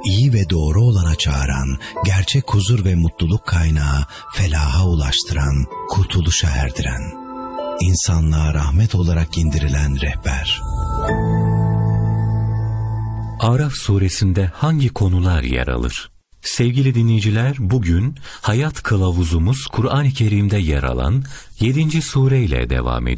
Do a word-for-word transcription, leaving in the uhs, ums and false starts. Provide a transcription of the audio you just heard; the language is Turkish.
iyi ve doğru olana çağıran, gerçek huzur ve mutluluk kaynağı, felaha ulaştıran, kurtuluşa erdiren, insanlığa rahmet olarak indirilen rehber. Araf suresinde hangi konular yer alır? Sevgili dinleyiciler, bugün hayat kılavuzumuz Kur'an-ı Kerim'de yer alan yedinci sureyle devam ediyoruz.